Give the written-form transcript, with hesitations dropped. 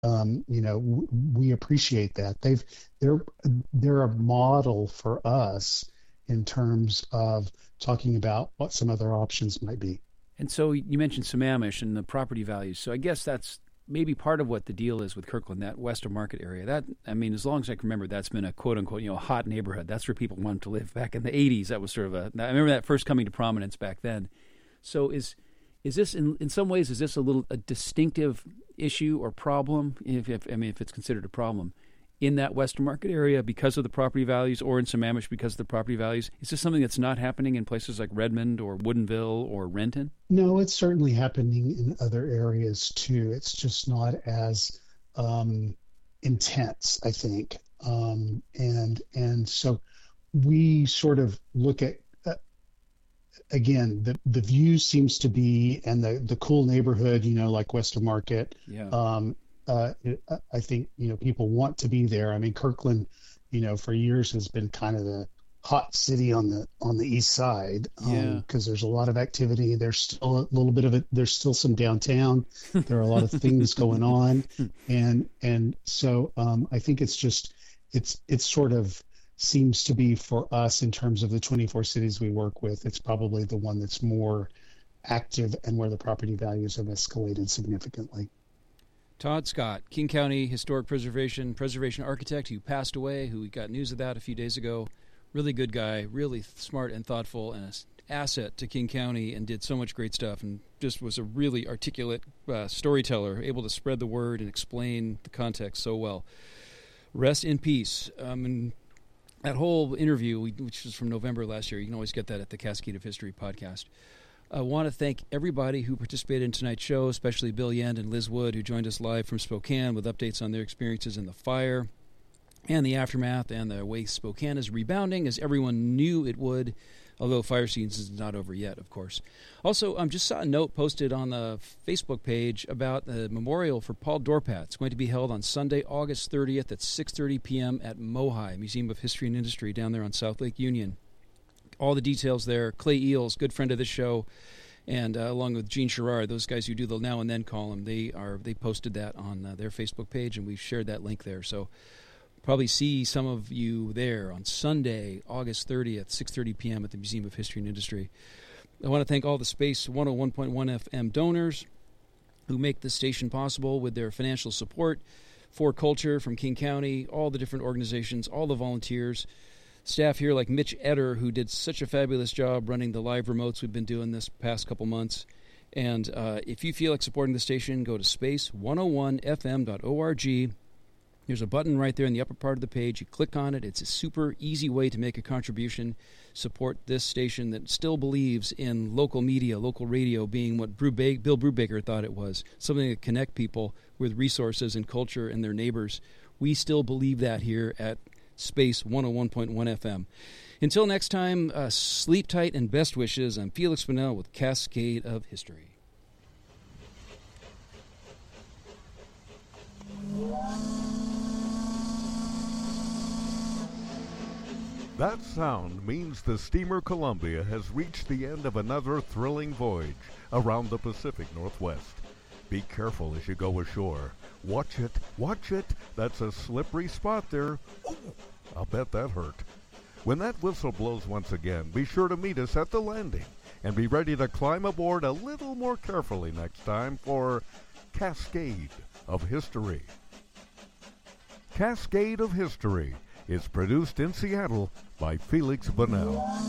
We appreciate that. They're a model for us in terms of talking about what some other options might be. And so you mentioned Sammamish and the property values. So I guess that's maybe part of what the deal is with Kirkland, that Western Market area. That, I mean, as long as I can remember, that's been a quote unquote, hot neighborhood. That's where people wanted to live back in the 80s. That was sort of I remember that first coming to prominence back then. So is this in some ways, is this a distinctive issue or problem, if it's considered a problem in that Western Market area because of the property values, or in Sammamish because of the property values? Is this something that's not happening in places like Redmond or Woodinville or Renton? No, it's certainly happening in other areas too. It's just not as intense, I think. And so we sort of look at, again, the view seems to be, and the cool neighborhood, like Western Market. Yeah. I think, people want to be there. I mean, Kirkland, for years has been kind of the hot city on the east side, because there's a lot of activity. There's still a little bit of it. There's still some downtown. There are a lot of things going on, and so I think it's sort of seems to be, for us, in terms of the 24 cities we work with, it's probably the one that's more active and where the property values have escalated significantly. Todd Scott, King County Historic Preservation architect, who passed away, who we got news of that a few days ago. Really good guy, really smart and thoughtful, and an asset to King County, and did so much great stuff, and just was a really articulate storyteller, able to spread the word and explain the context so well. Rest in peace. And that whole interview, which was from November last year, you can always get that at the Cascade of History podcast. I want to thank everybody who participated in tonight's show, especially Bill Yend and Liz Wood, who joined us live from Spokane with updates on their experiences in the fire and the aftermath, and the way Spokane is rebounding, as everyone knew it would, although fire season is not over yet, of course. Also, just saw a note posted on the Facebook page about the memorial for Paul Dorpat. It's going to be held on Sunday, August 30th at 6:30 p.m. at MOHI, Museum of History and Industry, down there on South Lake Union. All the details there. Clay Eels, good friend of the show, and along with Gene Sherrard, those guys who do the Now and Then column, they posted that on their Facebook page, and we've shared that link there. So probably see some of you there on Sunday, August 30th, 6:30 p.m. at the Museum of History and Industry. I want to thank all the Space 101.1 FM donors who make this station possible with their financial support. For Culture from King County, all the different organizations, all the volunteers, staff here like Mitch Eder, who did such a fabulous job running the live remotes we've been doing this past couple months. And if you feel like supporting the station, go to space101fm.org. There's a button right there in the upper part of the page. You click on it. It's a super easy way to make a contribution, support this station that still believes in local media, local radio being what Bill Brubaker thought it was, something to connect people with resources and culture and their neighbors. We still believe that here at Space 101.1 FM. Until next time, sleep tight and best wishes. I'm Felix Bunnell with Cascade of History. That sound means the steamer Columbia has reached the end of another thrilling voyage around the Pacific Northwest. Be careful as you go ashore. Watch it, watch it. That's a slippery spot there. Oh, I'll bet that hurt. When that whistle blows once again, be sure to meet us at the landing and be ready to climb aboard a little more carefully next time for Cascade of History. Cascade of History is produced in Seattle by Felix Bunnell.